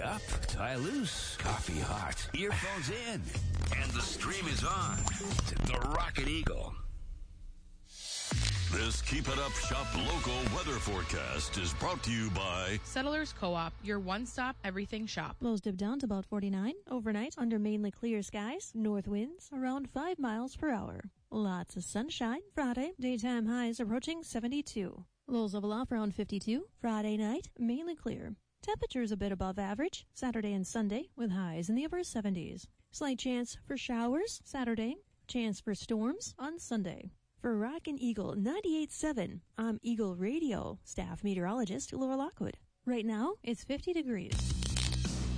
up, tie loose, coffee hot, earphones in, and the stream is on to the Rocket Eagle. This Keep It Up Shop local weather forecast is brought to you by Settlers Co-op, your one-stop everything shop. Lows dip down to about 49. Overnight, under mainly clear skies, north winds around 5 miles per hour. Lots of sunshine. Friday, daytime highs approaching 72. Lows level off around 52. Friday night, mainly clear. Temperatures a bit above average. Saturday and Sunday, with highs in the upper 70s. Slight chance for showers Saturday. Chance for storms on Sunday. For Rockin' Eagle 98.7, I'm Eagle Radio staff meteorologist Laura Lockwood. Right now, it's 50 degrees.